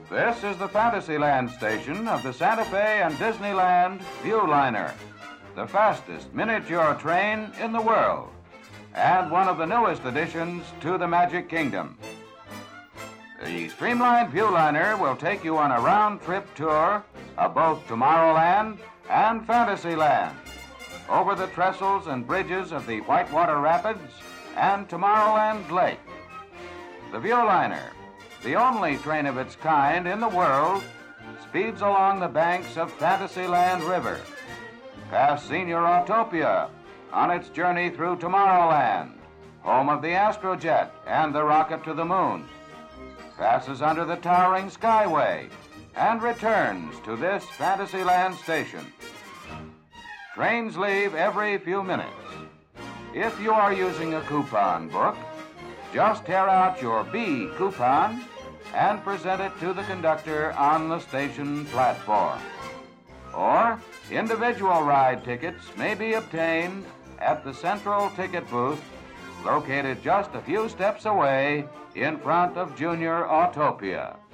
This is the Fantasyland station of the Santa Fe and Disneyland Viewliner, the fastest miniature train in the world, and one of the newest additions to the Magic Kingdom. The streamlined Viewliner will take you on a round-trip tour of both Tomorrowland and Fantasyland, over the trestles and bridges of the Whitewater Rapids and Tomorrowland Lake. The Viewliner, the only train of its kind in the world, speeds along the banks of Fantasyland River, past Senior Autopia on its journey through Tomorrowland, home of the Astrojet and the rocket to the moon, passes under the towering Skyway, and returns to this Fantasyland station. Trains leave every few minutes. If you are using a coupon book, just tear out your B coupon and present it to the conductor on the station platform. Or individual ride tickets may be obtained at the central ticket booth located just a few steps away in front of Junior Autopia.